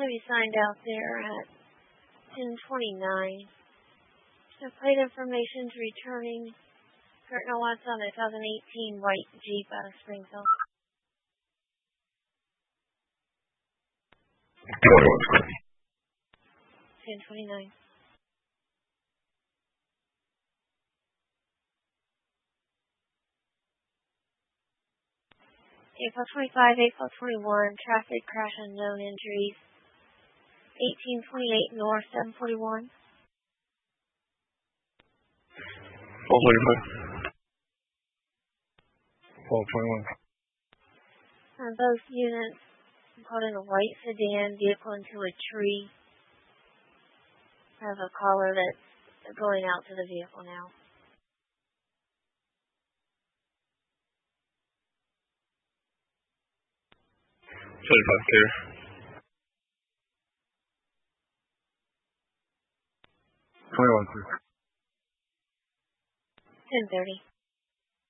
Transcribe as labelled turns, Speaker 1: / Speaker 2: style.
Speaker 1: have you signed out there at 10:29. So plate information's returning. Curtain lots on a 2018 white Jeep out of Springfield. 10:29. April 25, April 21, traffic crash, unknown injuries. 1828 North, 741.
Speaker 2: 1221.
Speaker 1: Both units caught in a white sedan vehicle into a tree. I have a caller that's going out to the vehicle now.
Speaker 2: 75 clear. 21 clear.
Speaker 1: 10:30.